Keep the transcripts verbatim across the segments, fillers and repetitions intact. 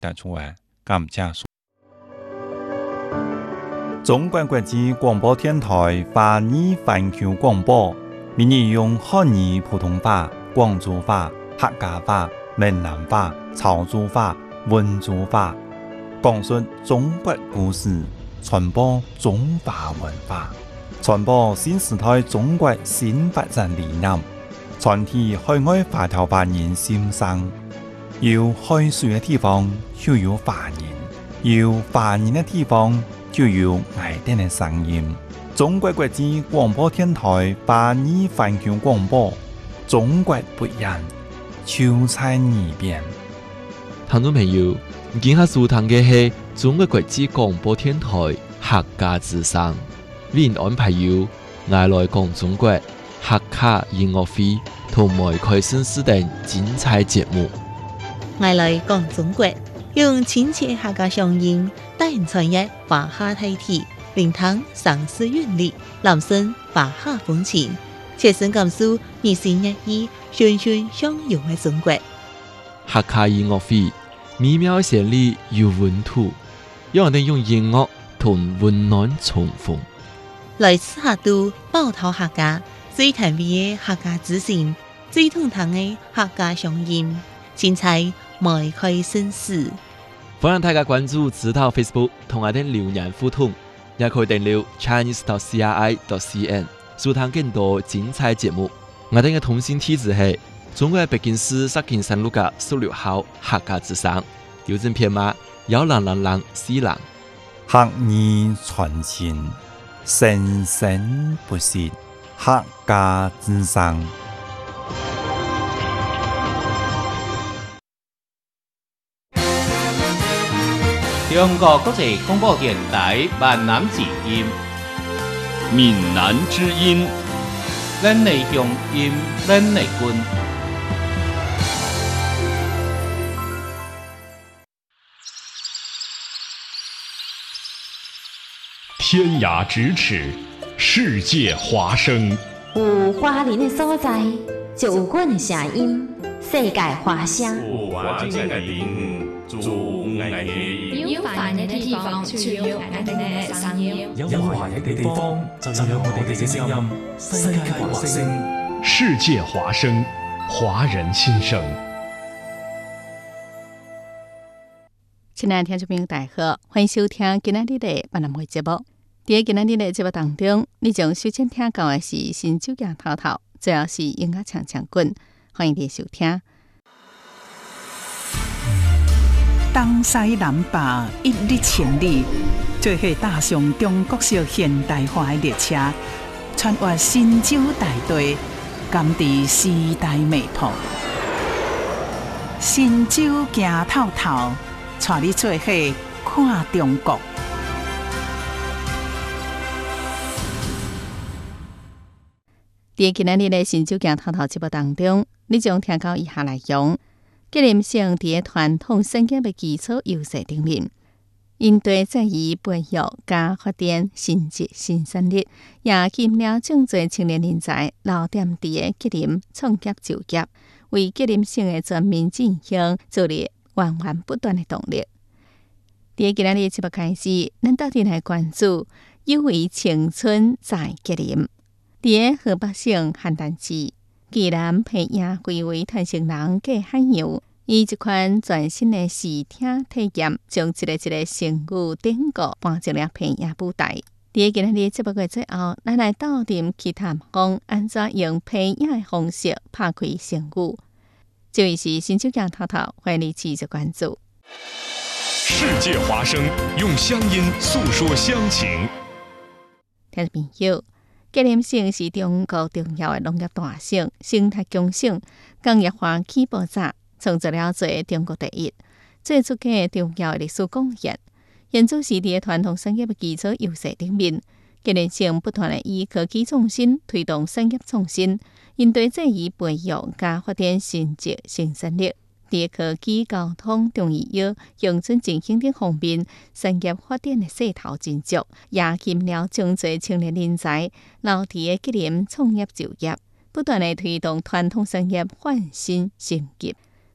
带出来感谢。中国国际广播电台华语环球广播，每日用汉语普通话、广州话、客家话、闽南话、潮州话、温州话，讲述中国故事，传播中华文化，传播新时代中国新发展理念，传递海外华侨华人心声。有海水的地方就有华人，有华人的地方就有爱丁的声音。中国国际广播电台华语环球广播，中国不一样，就在耳边。 听众朋友，今下收听的是中国国际广播电台客家之声，为您安排有爱来讲中国客家音乐会同埋开心事等精彩节目。 爱来讲中国，用亲切客家乡音，带人传阅华夏大体，聆听上世韵律，揽声华夏风情，切身感受日新月异、循循相融的中国。 客家音乐会美妙旋律有温度，让我哋用音乐同温暖重逢。 来自客都包头客家，最甜美的客家之声，最通透的客家乡音，精彩迈开新事。 欢迎大家关注指导 Facebook 同我哋留言互动，也可以订阅 Chinese dot C R I dot C N 收聽更多精彩節目。我哋嘅通信地址係中國北京市石景山路嘅十六號客家之聲，郵政編碼幺零零零四零。 客語傳情，生生不息，客家之聲。 中國國際廣播電台閩南之音， 閩南之音， 咱的鄉音，咱的根。 天涯咫尺，世界華聲。 有華人的所在，就有阮的聲音，世界華聲。 有華人的地方，就有愛的音。 有華人的地方，就有愛的聲音。 有華人的地方，就有我哋嘅聲音。世界華聲， 世界華聲，華人心聲。 親愛的聽眾朋友，大家好，歡迎收聽今仔日的閩南話節目。在今仔日的節目當中，你將首先聽到的是新酒鏡頭頭，最後是音樂唱唱滾，歡迎你收聽。 東西南北一日千里，做伙踏上中國式現代化的列車，穿越神州大地，感知時代脈搏。神州鏡頭頭，帶你做伙看中國。在今仔日的新酒鏡頭頭節目當中，你將聽到以下內容：吉林省在傳統產業的基礎優勢頂面，應對在於培育加發展新質新產業，也吸引了眾多青年人才留點在吉林創業就業，為吉林省的全面振興助力源源不斷的動力。在今仔日節目開始，咱到底來關注有為青春在吉林。在河北省邯鄲市，暨南皮影規劃傳承人嘅海洋，以一款全新的視聽體驗，將一個一個成語典故搬進了皮影舞台。在今日節目嘅最後，咱來鬥陣去談講安怎用皮影嘅方式拍開成語。這位是新酒鏡頭頭，歡迎你繼續關注。 世界華聲，用鄉音訴說鄉情。 聽眾朋友，吉林省是中國重要的農業大省、生態強省，工業化起步早，創造了最中國第一、最出嘅重要歷史貢獻。因此，是喺傳統產業嘅基礎優勢頂面，吉林省不斷地以科技創新推動產業創新，應對這一培育加發展新質新產業。在科技、交通、中醫藥、鄉村振興等方面，產業發展的勢頭真足，也吸引了眾多青年人才留喺吉林創業就業，不斷地推動傳統產業煥新升級。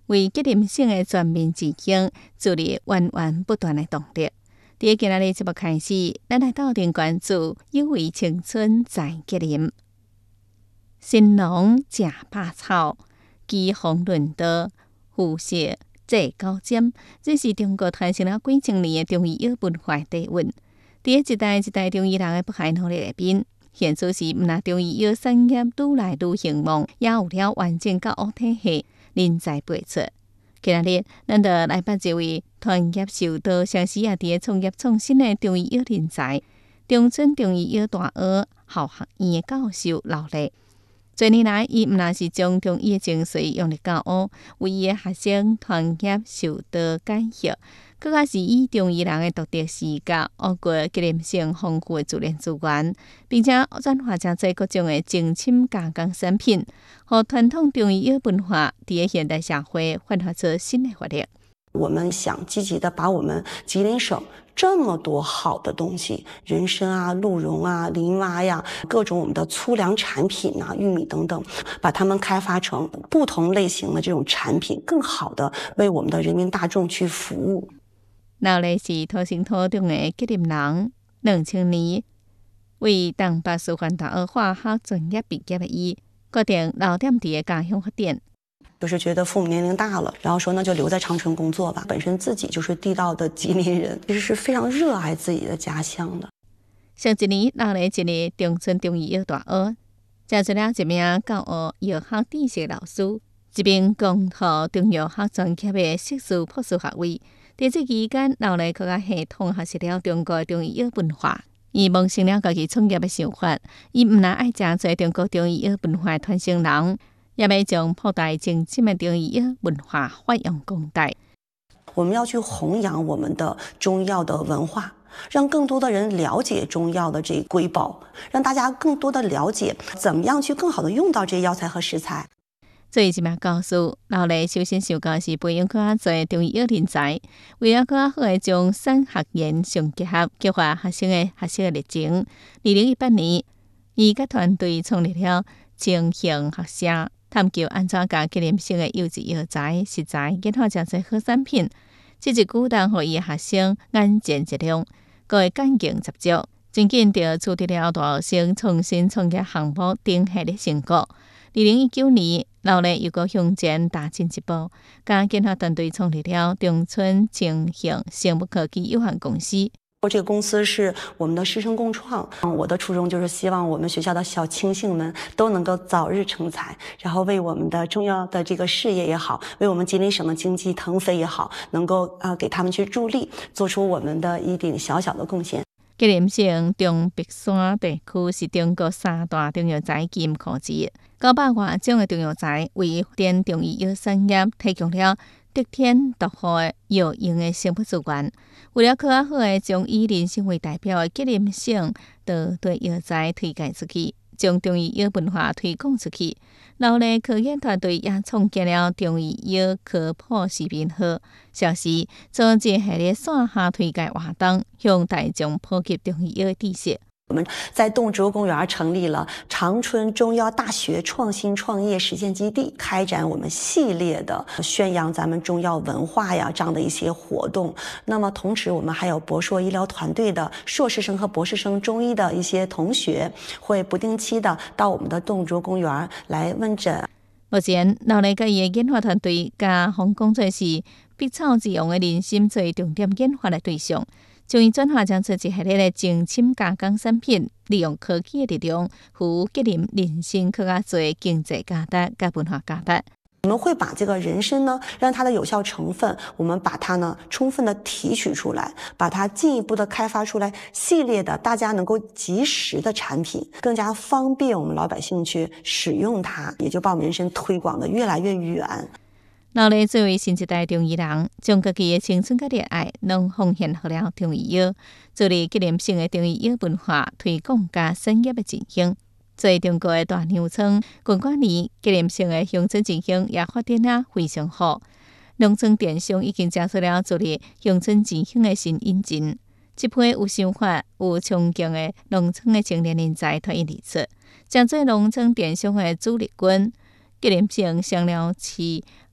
为吉林省的全面振兴助力源源不断的动力。伫今仔日节目开始，咱来斗阵关注有为青春在吉林。新农食百草，机锋论道，辐射制高尖，这是中国传承了几千年的中医药文化底蕴。伫一代一代中医人的不懈努力内面，现此时毋但中医药产业愈来愈兴旺，也有了完整甲乌体系，人才辈出。今仔日，咱就来捌一位专业受到长时也伫创业创新的中医药人才，中村中医药大学校学院的教授老雷。多年来，伊毋但是将中医的精髓用伫教学，为伊的学生专业受到解释，更加是以中医人的独特视角，挖掘吉林省丰富的自然资源，并且转化成做各种的精深加工产品，互传统中医药文化伫现代社会焕发出新的活力。 我们想积极的把我们吉林省这么多好的东西，人参啊、鹿茸啊、林蛙呀，各种我们的粗粮产品啊、玉米等等，把它们开发成不同类型的这种产品，更好的为我们的人民大众去服务。 老雷是土生土长的吉林人，两千年为东北师范大学化学专业毕业的伊，决定留踮伫家乡发展。 就是觉得父母年龄大了，然后说那就留在长春工作吧。本身自己就是地道的吉林人，其实是非常热爱自己的家乡的。 上一年，老雷进入中村中医药大学，招出了一名教学药学知识的老师，一名攻读中药学专业的硕士、博士学位。在这期间，老雷更加系统学习了中国中医药文化。伊萌生了家己创业的想法，伊毋但爱诚侪中国中医药文化的传承人，也要将普大精深的中医药文化发扬光大。 我们要去弘扬我们的中药的文化，让更多的人了解中药的这瑰宝，让大家更多的了解怎么样去更好的用到这些药材和食材。 作为一名教师，老雷首先想到是培养更加侪中医药人才，为了更加好的将产学研相结合，激发学生的学习的热情。二零一八年，伊甲团队创立了清兴学社，探究安怎甲吉林省的优质药材、食材研发成侪好产品。这一举动互伊的学生眼前一亮，各会感情十足，真紧就取得了大学生创新创业项目等系列成果。二零一九年，老雷又搁向前踏进一步，甲研发团队创立了中村清兴生物科技有限公司。 这个公司是我们的师生共创，我的初衷就是希望我们学校的小青杏们都能够早日成才，然后为我们的中药的这个事业也好，为我们吉林省的经济腾飞也好，能够呃给他们去助力，做出我们的一点小小的贡献。 吉林省中璧山地区是中国三大中药材金库之一，九百外种的中药材为发展中医药产业提供了得天独厚的药用的生物资源。为了更好的将以人参为代表的吉林省多对药材推介出去，将中医药文化推广出去，老雷科研团队也创建了中医药科普视频号，消息组织系列线下推介活动，向大众普及中医药知识。 我们在洞竹公园成立了长春中药大学创新创业实践基地，开展我们系列的宣扬咱们中药文化呀这样的一些活动。那么同时我们还有博硕医疗团队的硕士生和博士生中医的一些同学，会不定期的到我们的洞竹公园来问诊。 目前，老雷甲伊的研发团队甲方工作是碧草之用的人参作为重点研发的对象。将伊转化成出一系列的精深加工产品，利用科技的力量，服务吉林人参更加多经济价值甲文化价值。 我们会把这个人参呢，让它的有效成分，我们把它呢充分的提取出来，把它进一步的开发出来，系列的大家能够及时的产品，更加方便我们老百姓去使用它，也就把我们人参推广的越来越远。 老雷作为新一代中医人，将家己的青春甲热爱拢奉献给了中医药，助力吉林省的中医药文化推广甲产业的振兴。作为中国的大粮仓，近几年吉林省的乡村振兴也发展得非常好。农村电商已经加出了助力乡村振兴的新引擎。这批有想法、有冲劲的农村的青年人才脱颖而出，将做农村电商的主力军。吉林省双寮市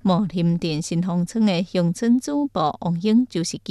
茂林镇新丰村的乡村主播王英就是